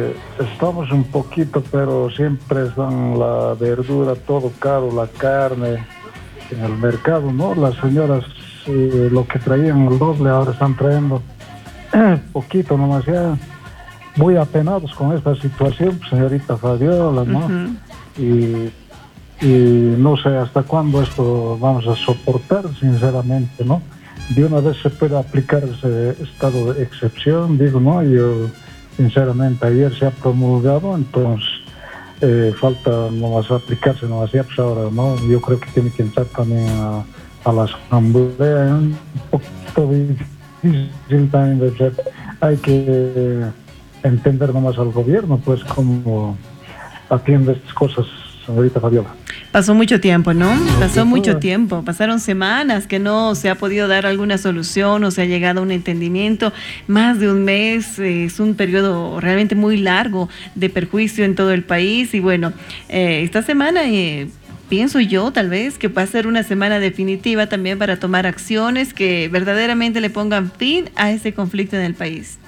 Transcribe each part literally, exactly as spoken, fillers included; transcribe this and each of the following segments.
que estamos un poquito, pero siempre están la verdura, todo caro, la carne en el mercado, ¿no? Las señoras, eh, lo que traían el doble, ahora están trayendo eh, poquito nomás, ya muy apenados con esta situación, señorita Fabiola, ¿no? Uh-huh. Y, y no sé hasta cuándo esto vamos a soportar, sinceramente, ¿no? De una vez se puede aplicar ese estado de excepción, digo, ¿no? Yo, sinceramente, ayer se ha promulgado, entonces eh, falta nomás aplicarse, nomás ya, pues ahora, ¿no? Yo creo que tiene que entrar también a, a la asamblea, un poquito difícil también de ser. Hay que eh, entender nomás al gobierno, pues, cómo atiende estas cosas, señorita Fabiola. Pasó mucho tiempo, ¿no? Pasó mucho tiempo, pasaron semanas que no se ha podido dar alguna solución o se ha llegado a un entendimiento. Más de un mes eh, es un periodo realmente muy largo de perjuicio en todo el país y bueno, eh, esta semana eh, pienso yo tal vez que va a ser una semana definitiva también para tomar acciones que verdaderamente le pongan fin a ese conflicto en el país.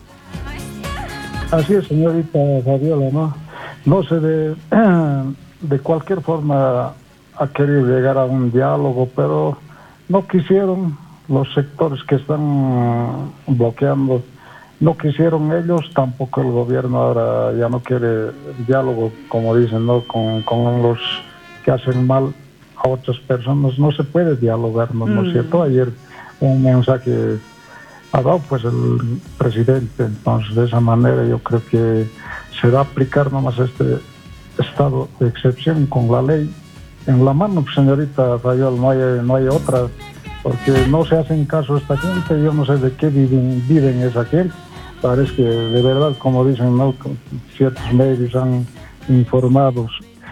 Así es, señorita Fabiola, ¿no? No se de... de cualquier forma ha querido llegar a un diálogo, pero no quisieron los sectores que están bloqueando, no quisieron ellos, tampoco el gobierno ahora ya no quiere diálogo, como dicen, ¿no? Con, con los que hacen mal a otras personas, no se puede dialogar, ¿no, mm. ¿no es cierto? Ayer un mensaje ha dado pues el presidente, entonces de esa manera yo creo que se va a aplicar nomás este estado de excepción con la ley en la mano, pues, señorita Fayol, no hay, no hay otra, porque no se hacen caso a esta gente, yo no sé de qué viven, viven esa gente, parece que de verdad, como dicen, ¿no? Ciertos medios han informado,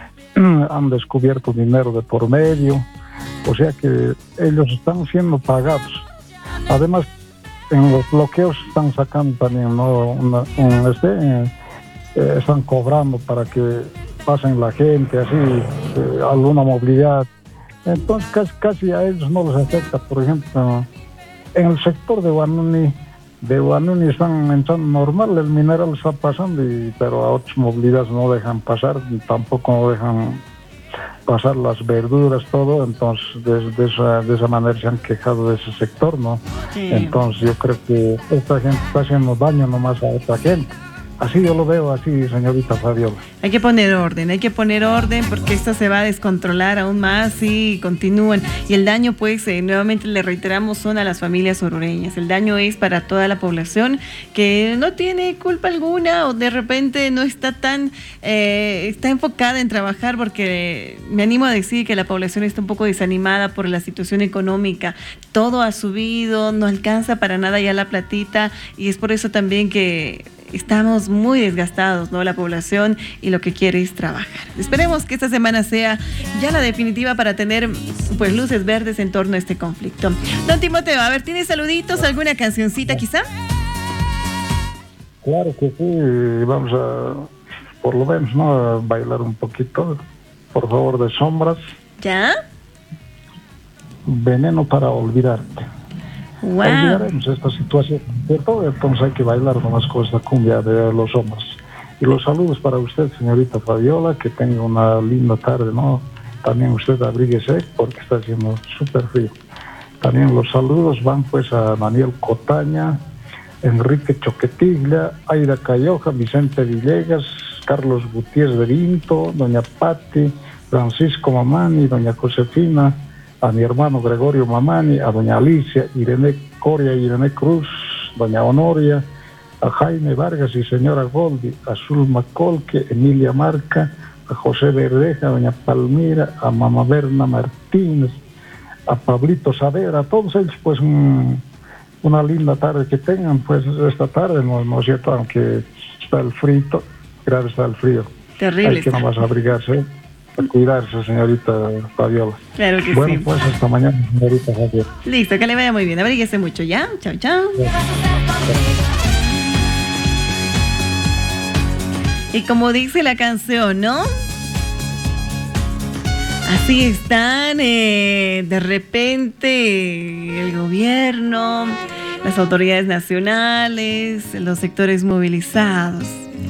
han descubierto dinero de por medio, o sea que ellos están siendo pagados, además en los bloqueos están sacando también, ¿no? Una, un, este, eh, están cobrando para que pasen la gente, así, eh, alguna movilidad. Entonces casi, casi a ellos no les afecta. Por ejemplo, en el sector de Huanuni, de Huanuni están entrando normal, el mineral está pasando, y, pero a otras movilidades no dejan pasar, tampoco no dejan pasar las verduras, todo. Entonces de, de, esa, de esa manera se han quejado de ese sector, ¿no? Sí. Entonces yo creo que esta gente está haciendo daño nomás a esta gente. Así yo lo veo, así, señorita Fabiola. Hay que poner orden, hay que poner orden porque esto se va a descontrolar aún más si continúan. Y el daño, pues, eh, nuevamente le reiteramos, son a las familias orureñas. El daño es para toda la población que no tiene culpa alguna o de repente no está tan, eh, está enfocada en trabajar, porque me animo a decir que la población está un poco desanimada por la situación económica. Todo ha subido, no alcanza para nada ya la platita, y es por eso también que estamos muy desgastados, ¿no? La población, y lo que quiere es trabajar. Esperemos que esta semana sea ya la definitiva para tener pues luces verdes en torno a este conflicto. Don Timoteo, a ver, ¿tienes saluditos, alguna cancioncita quizá? Claro que sí, vamos a, por lo menos, ¿no?, a bailar un poquito, por favor, de Sombras. ¿Ya? Veneno para olvidarte. Wow. Olvidaremos esta situación, ¿cierto? Entonces hay que bailar nomás con esta cumbia de los hombres. Y los saludos para usted, señorita Fabiola, que tenga una linda tarde, ¿no? También usted abríguese porque está haciendo súper frío. También los saludos van pues a Daniel Cotaña, Enrique Choquetiglia, Aida Cayoja, Vicente Villegas, Carlos Gutiérrez de Vinto, doña Patti, Francisco Mamani, doña Josefina, a mi hermano Gregorio Mamani, a doña Alicia, Irene Coria, Irene Cruz, doña Honoria, a Jaime Vargas y señora Goldi, a Zulma Colque, Emilia Marca, a José Verdeja, a doña Palmira, a Mama Berna Martínez, a Pablito Savera, a todos ellos pues un, una linda tarde que tengan pues esta tarde, no, no es cierto, aunque está el frío, gracias al frío. Terrible. Hay que nomás abrigarse, ¿eh? A cuidarse, señorita Fabiola. Claro que bueno, sí. Bueno, pues hasta mañana, señorita Fabiola. Listo, que le vaya muy bien. Abríguese mucho, ¿ya? Chao, chao. Y como dice la canción, ¿no? Así están, eh, de repente, el gobierno, las autoridades nacionales, los sectores movilizados.